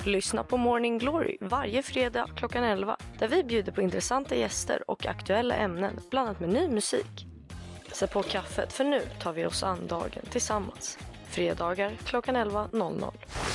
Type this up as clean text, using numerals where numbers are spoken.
Lyssna på Morning Glory varje fredag klockan 11, där vi bjuder på intressanta gäster och aktuella ämnen blandat med ny musik. Sätt på kaffet, för nu tar vi oss an dagen tillsammans. Fredagar klockan 11.00.